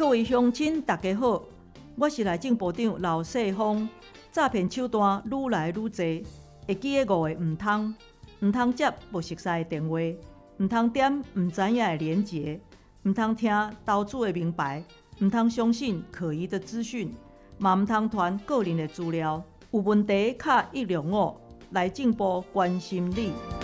各位乡亲，大家好，我是内政部长刘世芳。诈骗手段愈来愈多，会记的5个唔通接不熟悉的电话，唔通点唔知影的连结，唔通听投资的名牌，唔通相信可疑的资讯，嘛唔通传个人的资料。有问题卡105，内政部关心你。